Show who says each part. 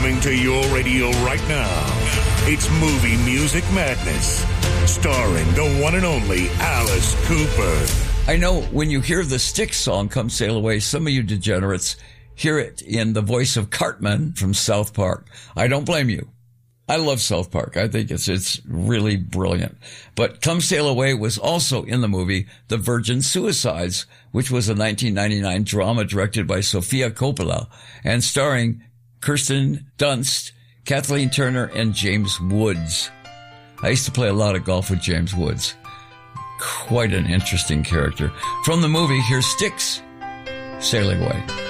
Speaker 1: Coming to your radio right now, it's Movie Music Madness, starring the one and only Alice Cooper.
Speaker 2: I know when you hear the Styx song, Come Sail Away, some of you degenerates hear it in the voice of Cartman from South Park. I don't blame you. I love South Park. I think it's really brilliant. But Come Sail Away was also in the movie The Virgin Suicides, which was a 1999 drama directed by Sofia Coppola and starring Kirsten Dunst, Kathleen Turner, and James Woods. I used to play a lot of golf with James Woods. Quite an interesting character. From the movie, here's Styx, Sailing Away.